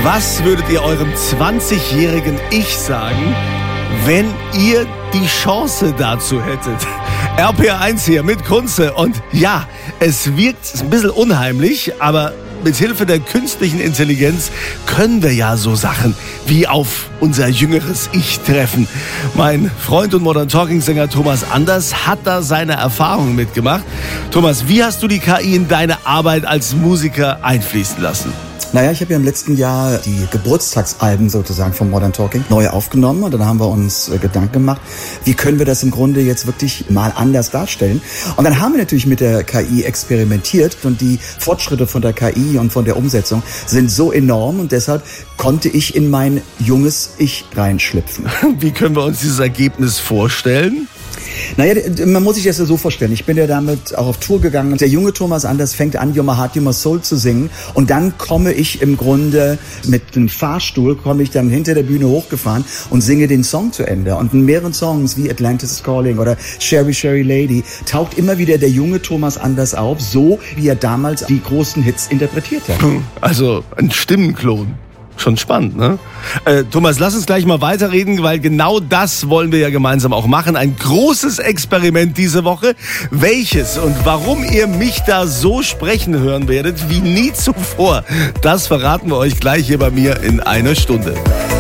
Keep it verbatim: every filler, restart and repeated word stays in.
Was würdet ihr eurem zwanzigjährigen Ich sagen, wenn ihr die Chance dazu hättet? R P R eins hier mit Kunze. Und ja, es wirkt ein bisschen unheimlich, aber mit Hilfe der künstlichen Intelligenz können wir ja so Sachen wie auf unser jüngeres Ich treffen. Mein Freund und Modern Talking Sänger Thomas Anders hat da seine Erfahrungen mitgemacht. Thomas, wie hast du die K I in deine Arbeit als Musiker einfließen lassen? Naja, ich habe ja im letzten Jahr die Geburtstagsalben sozusagen von Modern Talking neu aufgenommen und dann haben wir uns äh, Gedanken gemacht, wie können wir das im Grunde jetzt wirklich mal anders darstellen. Und dann haben wir natürlich mit der K I experimentiert und die Fortschritte von der K I und von der Umsetzung sind so enorm und deshalb konnte ich in mein junges Ich reinschlüpfen. Wie können wir uns dieses Ergebnis vorstellen? Naja, man muss sich das ja so vorstellen. Ich bin ja damit auch auf Tour gegangen und der junge Thomas Anders fängt an, You're My Heart, You're My Soul zu singen und dann komme ich im Grunde mit dem Fahrstuhl, komme ich dann hinter der Bühne hochgefahren und singe den Song zu Ende. Und in mehreren Songs wie Atlantis is Calling oder Sherry Sherry Lady taucht immer wieder der junge Thomas Anders auf, so wie er damals die großen Hits interpretiert hat. Also ein Stimmenklon. Schon spannend, ne? Äh, Thomas, lass uns gleich mal weiterreden, weil genau das wollen wir ja gemeinsam auch machen. Ein großes Experiment diese Woche. Welches und warum ihr mich da so sprechen hören werdet wie nie zuvor, das verraten wir euch gleich hier bei mir in einer Stunde.